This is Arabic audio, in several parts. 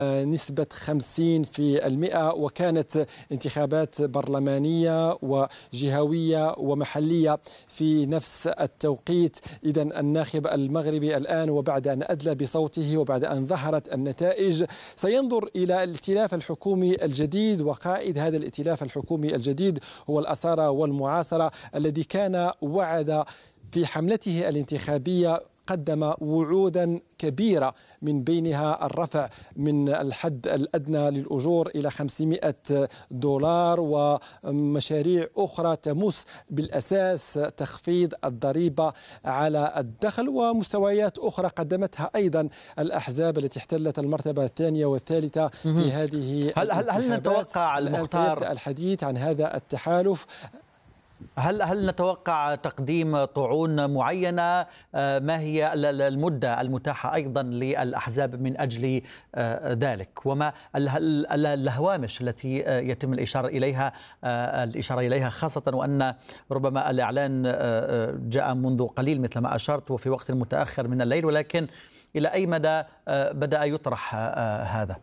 نسبة 50%، وكانت انتخابات برلمانية وجهوية ومحلية في نفس التوقيت. إذن الناخب المغربي الآن وبعد أن أدلى بصوته وبعد أن ظهرت النتائج سينظر إلى الائتلاف الحكومي الجديد، وقائد هذا الائتلاف الحكومي الجديد هو الأصالة والمعاصرة الذي كان وعد في حملته الانتخابية، قدم وعودا كبيرة من بينها الرفع من الحد الأدنى للأجور إلى $500 ومشاريع أخرى تمس بالأساس تخفيض الضريبة على الدخل، ومستويات أخرى قدمتها أيضا الأحزاب التي احتلت المرتبة الثانية والثالثة في هذه هل نتوقع المختار الحديث عن هذا التحالف؟ هل نتوقع تقديم طعون معينة؟ ما هي المدة المتاحة أيضا للأحزاب من أجل ذلك؟ وما الهوامش التي يتم الإشارة إليها خاصة وأن ربما الإعلان جاء منذ قليل مثل ما أشرت وفي وقت متأخر من الليل، ولكن إلى أي مدى بدأ يطرح هذا؟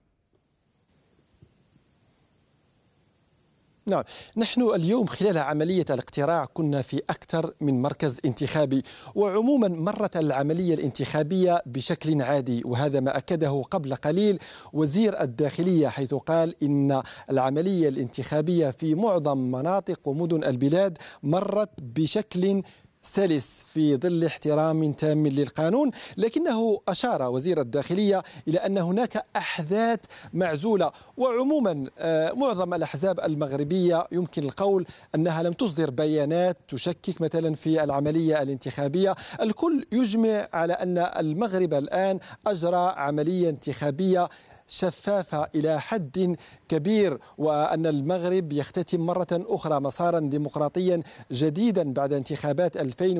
نعم، نحن اليوم خلال عملية الاقتراع كنا في أكثر من مركز انتخابي، وعموما مرت العملية الانتخابية بشكل عادي، وهذا ما أكده قبل قليل وزير الداخلية، حيث قال إن العملية الانتخابية في معظم مناطق ومدن البلاد مرت بشكل سلس في ظل احترام تام للقانون. لكنه أشار وزير الداخلية إلى أن هناك أحداث معزولة، وعموما معظم الأحزاب المغربية يمكن القول أنها لم تصدر بيانات تشكك مثلا في العملية الانتخابية. الكل يجمع على أن المغرب الآن أجرى عملية انتخابية شفافة إلى حد كبير، وأن المغرب يختتم مرة أخرى مسارا ديمقراطيا جديدا بعد انتخابات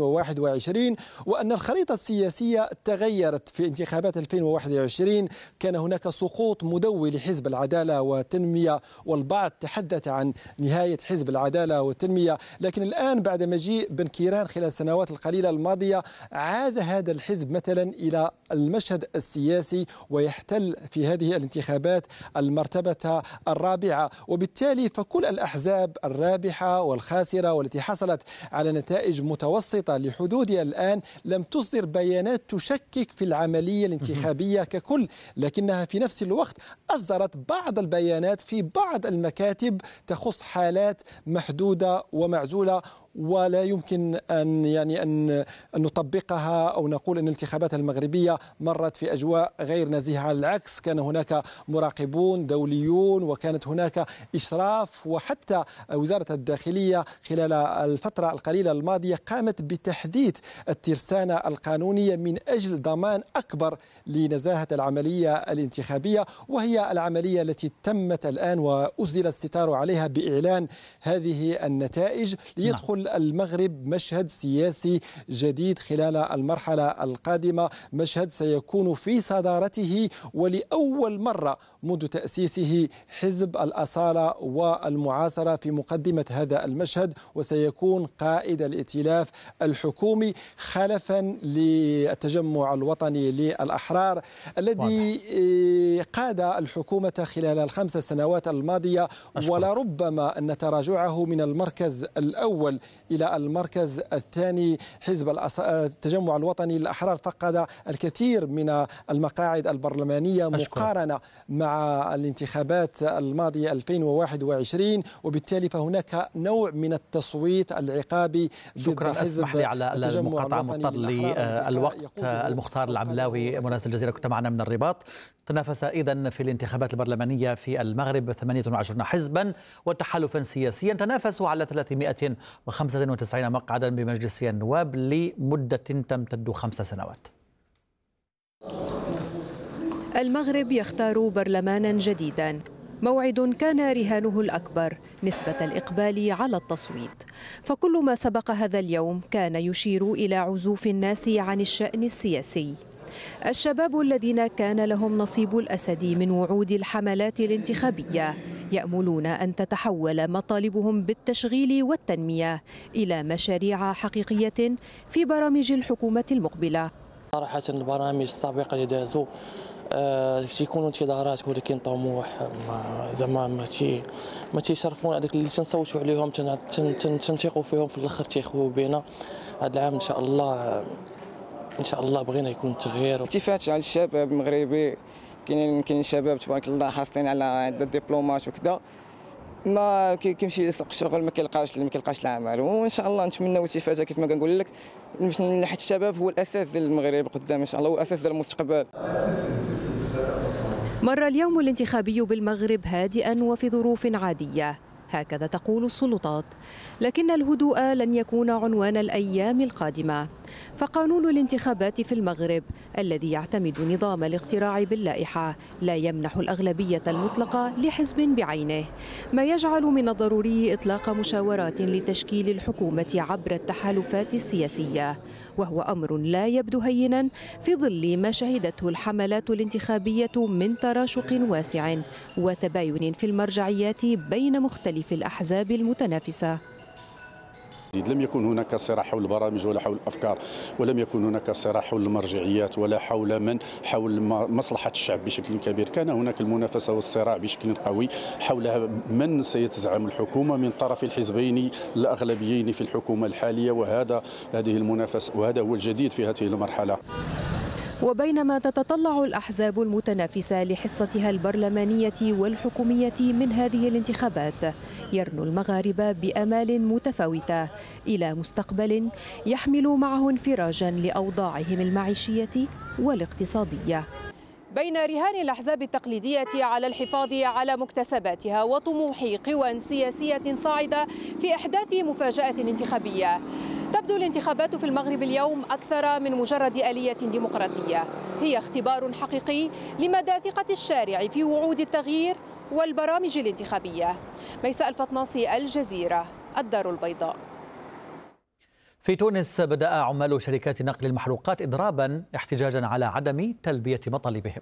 2021، وأن الخريطة السياسية تغيرت في انتخابات 2021. كان هناك سقوط مدوي لحزب العدالة والتنمية، والبعض تحدث عن نهاية حزب العدالة والتنمية، لكن الآن بعد مجيء بن كيران خلال السنوات القليلة الماضية عاد هذا الحزب مثلا إلى المشهد السياسي ويحتل في هذه الانتخابات المرتبة الرابعة. وبالتالي فكل الأحزاب الرابحة والخاسرة والتي حصلت على نتائج متوسطة لحدودها الآن لم تصدر بيانات تشكك في العملية الانتخابية ككل، لكنها في نفس الوقت أصدرت بعض البيانات في بعض المكاتب تخص حالات محدودة ومعزولة، ولا يمكن أن نطبقها أو نقول أن الانتخابات المغربية مرت في أجواء غير نزيهة. على العكس، كان هناك مراقبون دوليون وكانت هناك إشراف، وحتى وزارة الداخلية خلال الفترة القليلة الماضية قامت بتحديث الترسانة القانونية من أجل ضمان أكبر لنزاهة العملية الانتخابية، وهي العملية التي تمت الآن وأزيل الستار عليها بإعلان هذه النتائج ليدخل المغرب مشهد سياسي جديد خلال المرحلة القادمة، مشهد سيكون في صدارته ولأول مرة منذ تأسيسه حزب الأصالة والمعاصرة في مقدمة هذا المشهد، وسيكون قائد الائتلاف الحكومي خلفا للتجمع الوطني للأحرار الذي قاد الحكومة خلال ال5 سنوات الماضية، ولربما أن تراجعه من المركز الأول إلى المركز الثاني. حزب التجمع الوطني للأحرار فقد الكثير من المقاعد البرلمانية مقارنة مع الانتخابات الماضية 2021، وبالتالي فهناك نوع من التصويت العقابي. شكرا، اسمح لي على المقاطعة، مضطر للوقت. المختار العبلاوي مراسل الجزيرة كنت معنا من الرباط. تنافس إذن في الانتخابات البرلمانية في المغرب 28 حزبا وتحالفا سياسيا تنافسوا على 395 مقعدا بمجلس النواب لمدة تمتد 5 سنوات. المغرب يختار برلمانا جديدا، موعد كان رهانه الأكبر نسبة الإقبال على التصويت، فكل ما سبق هذا اليوم كان يشير إلى عزوف الناس عن الشأن السياسي. الشباب الذين كان لهم نصيب الأسد من وعود الحملات الانتخابية يأملون أن تتحول مطالبهم بالتشغيل والتنمية إلى مشاريع حقيقية في برامج الحكومة المقبلة. صراحة البرامج السابقة اللي دازوا تيكونوا انتظارات ولكن طموح زعما ما تيشرفونا هذاك اللي تنصوتوا عليهم تنثقوا فيهم في الاخر تيخويو بينا. هذا العام ان شاء الله بغينا يكون التغيير. التفات على الشباب المغربي، كاينين شباب تبارك الله حاصلين على عده دبلومات وكذا، ما كيمشي يسوق الشغل ما كيلقاش العمل، وان شاء الله نتمنوا التفاته كيف ما كنقول لك، حيت الشباب هو الاساس ديال المغرب قدام ان شاء الله، هو الاساس ديال المستقبل. مر اليوم الانتخابي بالمغرب هادئا وفي ظروف عادية، هكذا تقول السلطات، لكن الهدوء لن يكون عنوان الأيام القادمة، فقانون الانتخابات في المغرب الذي يعتمد نظام الاقتراع باللائحة لا يمنح الأغلبية المطلقة لحزب بعينه، ما يجعل من الضروري إطلاق مشاورات لتشكيل الحكومة عبر التحالفات السياسية، وهو أمر لا يبدو هينا في ظل ما شهدته الحملات الانتخابية من تراشق واسع وتباين في المرجعيات بين مختلف الأحزاب المتنافسة. لم يكن هناك صراع حول البرامج ولا حول الافكار، ولم يكن هناك صراع حول المرجعيات ولا حول مصلحه الشعب بشكل كبير. كان هناك المنافسه والصراع بشكل قوي حول من سيتزعم الحكومه من طرف الحزبين الاغلبيين في الحكومه الحاليه، هذه المنافسه وهذا هو الجديد في هذه المرحله. وبينما تتطلع الأحزاب المتنافسة لحصتها البرلمانية والحكومية من هذه الانتخابات، يرنو المغاربة بآمال متفاوتة إلى مستقبل يحمل معه انفراجا لأوضاعهم المعيشية والاقتصادية. بين رهان الأحزاب التقليدية على الحفاظ على مكتسباتها وطموح قوى سياسية صاعدة في إحداث مفاجأة انتخابية، تبدو الانتخابات في المغرب اليوم أكثر من مجرد آلية ديمقراطية، هي اختبار حقيقي لمدى ثقة الشارع في وعود التغيير والبرامج الانتخابية. ميساء الفطناصي، الجزيرة، الدار البيضاء. في تونس بدأ عمال شركات نقل المحروقات إضرابا احتجاجا على عدم تلبية مطالبهم.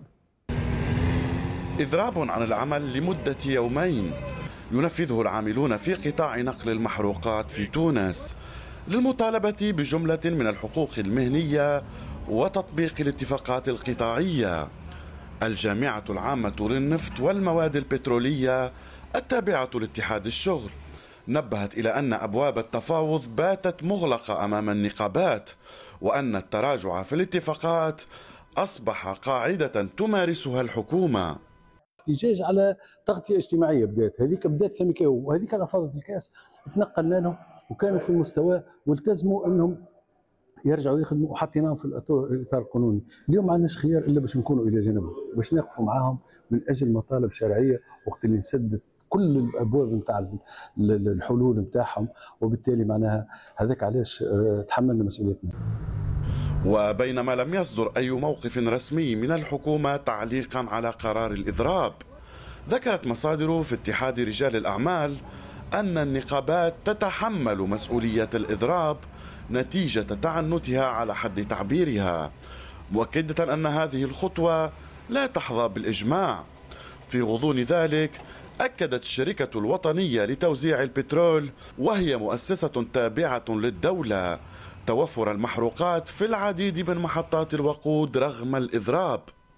إضراب عن العمل لمدة يومين ينفذه العاملون في قطاع نقل المحروقات في تونس للمطالبة بجملة من الحقوق المهنية وتطبيق الاتفاقات القطاعية. الجامعة العامة للنفط والمواد البترولية التابعة لاتحاد الشغل نبهت إلى أن أبواب التفاوض باتت مغلقة أمام النقابات، وأن التراجع في الاتفاقات أصبح قاعدة تمارسها الحكومة. احتجاج على تغطية اجتماعية بدات ثمكة، وهذيك على فاضة الكاس تنقلنا لهم وكانوا في المستوى والتزموا أنهم يرجعوا يخدموا وحطيناهم في الاطار القانوني. اليوم ما عندناش خيار الا باش نكونوا الى جانبهم، باش نقفوا معاهم من اجل مطالب شرعيه، وقت اللي نسدد كل الابواب نتاع الحلول نتاعهم، وبالتالي معناها هذاك علاش تحملنا مسؤوليتنا. وبينما لم يصدر اي موقف رسمي من الحكومه تعليقا على قرار الاضراب، ذكرت مصادر في اتحاد رجال الاعمال ان النقابات تتحمل مسؤوليه الاضراب نتيجة تعنتها على حد تعبيرها، مؤكدة أن هذه الخطوة لا تحظى بالإجماع. في غضون ذلك أكدت الشركة الوطنية لتوزيع البترول، وهي مؤسسة تابعة للدولة، توفر المحروقات في العديد من محطات الوقود رغم الإضراب.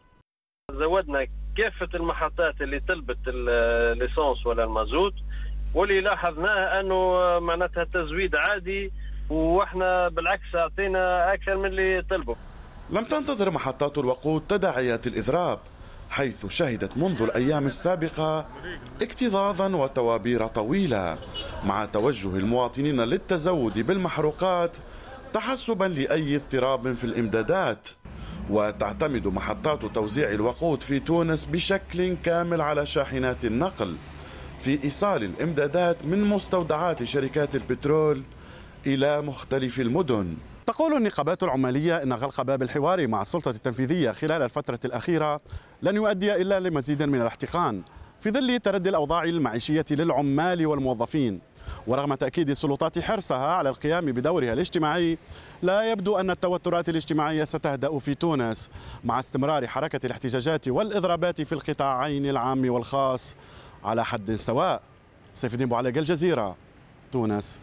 زودنا كافة المحطات اللي طلبت الليسانس ولا المازوت، واللي لاحظناه أنه معناتها التزويد عادي، واحنا بالعكس اعطينا اكثر من اللي طلبوا. لم تنتظر محطات الوقود تداعيات الاضراب، حيث شهدت منذ الايام السابقه اكتظاظا وتوابير طويله، مع توجه المواطنين للتزود بالمحروقات تحسبا لاي اضطراب في الامدادات. وتعتمد محطات توزيع الوقود في تونس بشكل كامل على شاحنات النقل في ايصال الامدادات من مستودعات شركات البترول إلى مختلف المدن. تقول النقابات العمالية إن غلق باب الحوار مع السلطة التنفيذية خلال الفترة الأخيرة لن يؤدي إلا لمزيد من الاحتقان في ظل تردي الأوضاع المعيشية للعمال والموظفين. ورغم تأكيد السلطات حرصها على القيام بدورها الاجتماعي، لا يبدو أن التوترات الاجتماعية ستهدأ في تونس مع استمرار حركة الاحتجاجات والإضرابات في القطاعين العام والخاص على حد سواء. سيف الدين بوعلاق، الجزيرة، تونس.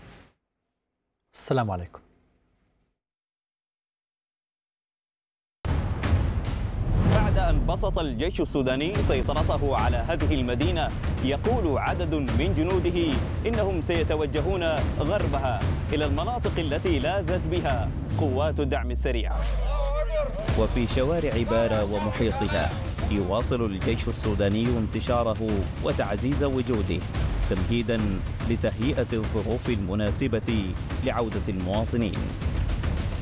السلام عليكم. بعد أن بسط الجيش السوداني سيطرته على هذه المدينة، يقول عدد من جنوده إنهم سيتوجهون غربها إلى المناطق التي لاذت بها قوات الدعم السريع. وفي شوارع بارا ومحيطها يواصل الجيش السوداني انتشاره وتعزيز وجوده تمهيدا لتهيئة الظروف المناسبة لعودة المواطنين.